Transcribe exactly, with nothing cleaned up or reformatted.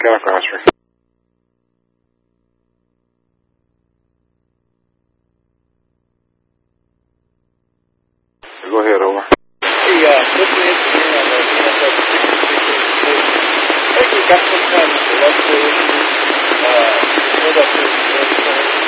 Chemical Osprey. Go ahead, over. Hey, uh, looking at the on the D S L six, I think we got some kind of electrical issue, uh, hold up to the